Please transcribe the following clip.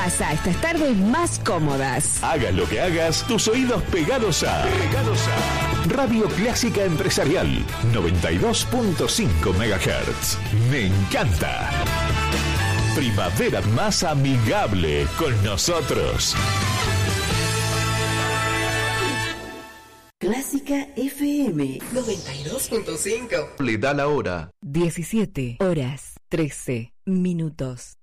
casa estas tardes más cómodas. Hagas lo que hagas, tus oídos pegados a Radio Clásica Empresarial 92.5 MHz. Me encanta. Primavera más amigable con nosotros. Clásica FM 92.5. Le da la hora. 17 horas 13 minutos.